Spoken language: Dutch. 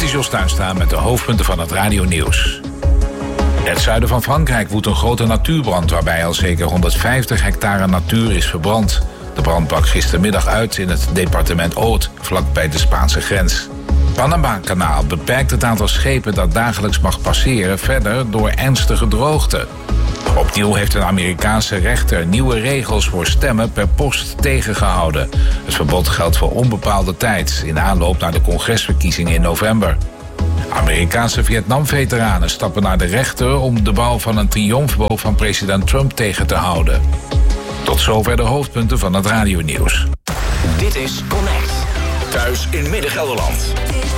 is Jos Tuinstra met de hoofdpunten van het radionieuws. In het zuiden van Frankrijk woedt een grote natuurbrand waarbij al zeker 150 hectare natuur is verbrand. De brand brak gistermiddag uit in het departement Aude, vlakbij de Spaanse grens. Het Panama-kanaal beperkt het aantal schepen dat dagelijks mag passeren verder door ernstige droogte. Opnieuw heeft een Amerikaanse rechter nieuwe regels voor stemmen per post tegengehouden. Het verbod geldt voor onbepaalde tijd in aanloop naar de congresverkiezingen in november. Amerikaanse Vietnam-veteranen stappen naar de rechter om de bouw van een triomfboog van president Trump tegen te houden. Tot zover de hoofdpunten van het radionieuws. Dit is Connect. Thuis in Midden-Gelderland.